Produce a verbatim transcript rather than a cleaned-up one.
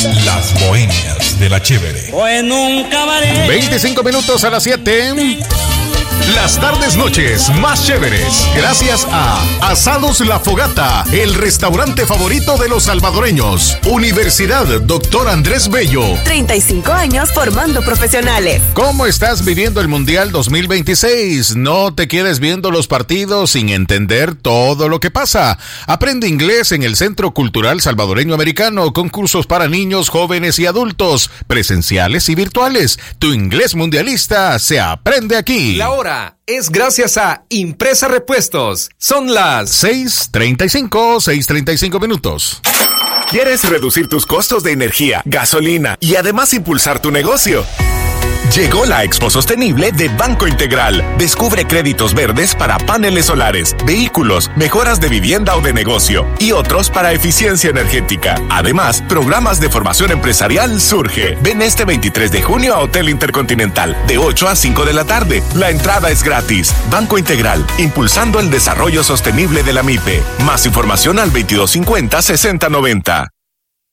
Las bohemias de la chévere. veinticinco minutos a las siete. Las tardes noches más chéveres, gracias a Asados La Fogata, el restaurante favorito de los salvadoreños. Universidad Doctor Andrés Bello. treinta y cinco años formando profesionales. ¿Cómo estás viviendo el Mundial dos mil veintiséis? No te quedes viendo los partidos sin entender todo lo que pasa. Aprende inglés en el Centro Cultural Salvadoreño Americano, con cursos para niños, jóvenes y adultos, presenciales y virtuales. Tu inglés mundialista se aprende aquí. La hora es gracias a Impresa Repuestos. Son las seis treinta y cinco, seis treinta y cinco minutos. ¿Quieres reducir tus costos de energía, gasolina y además impulsar tu negocio? Llegó la Expo Sostenible de Banco Integral. Descubre créditos verdes para paneles solares, vehículos, mejoras de vivienda o de negocio y otros para eficiencia energética. Además, programas de formación empresarial Surge. Ven este veintitrés de junio a Hotel Intercontinental de ocho a cinco de la tarde. La entrada es gratis. Banco Integral, impulsando el desarrollo sostenible de la M I P E. Más información al veintidós cincuenta, sesenta noventa.